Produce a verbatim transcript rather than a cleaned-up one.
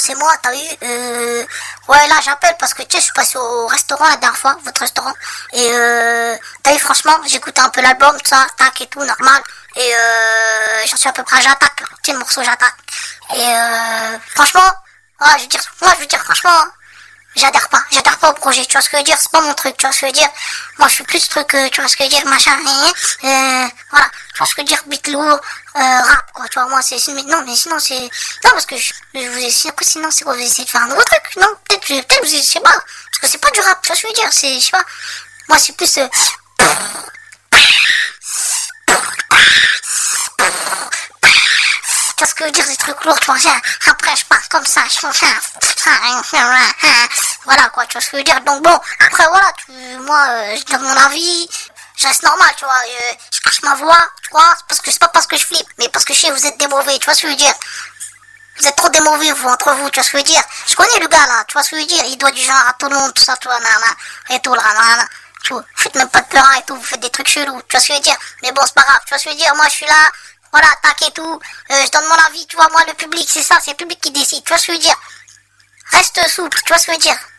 c'est moi, t'as eu, euh, ouais, là, j'appelle parce que, tu sais, je suis passé au restaurant la dernière fois, votre restaurant, et euh, t'as eu, franchement, j'ai écouté un peu l'album, tout ça, tac et tout, normal, et euh, j'en suis à peu près à J'attaque, là, tu sais, le morceau J'attaque, et euh, franchement, ouais, je veux dire, moi, je veux dire, franchement, j'adhère pas, j'adhère pas au projet, tu vois ce que je veux dire, c'est pas mon truc, tu vois ce que je veux dire, moi je suis plus truc, euh, tu vois ce que je veux dire, machin, euh, voilà, tu vois ce que je veux dire, beat lourd, euh, rap, quoi, tu vois, moi c'est, mais non, mais sinon c'est, non, parce que je, je vous ai, sinon c'est quoi, vous essayez de faire un nouveau truc, non, peut-être, peut-être, je sais pas, parce que c'est pas du rap, tu vois ce que je veux dire, c'est, je sais pas, moi c'est plus, euh, tu vois ce que je veux dire, des trucs lourds, tu vois, après je passe comme ça, je fais voilà quoi, tu vois ce que je veux dire, donc bon, après voilà, tu, moi, euh, je donne mon avis, je reste normal, tu vois, euh, je cache ma voix, tu vois, c'est parce que c'est pas parce que je flippe, mais parce que je sais, vous êtes des mauvais, tu vois ce que je veux dire, vous êtes trop des mauvais, vous, entre vous, tu vois ce que je veux dire, je connais le gars là, tu vois ce que je veux dire, il doit du genre à tout le monde, tout ça, tu vois, nana, et tout, là, nana, tu vois, faites même pas de peur et tout, vous faites des trucs chelous, tu vois ce que je veux dire, mais bon, c'est pas grave, tu vois ce que je veux dire, moi je suis là, voilà, tac et tout, euh, je donne mon avis, tu vois, moi le public, c'est ça, c'est le public qui décide, tu vois ce que je veux dire, reste souple, tu vois ce que je veux dire.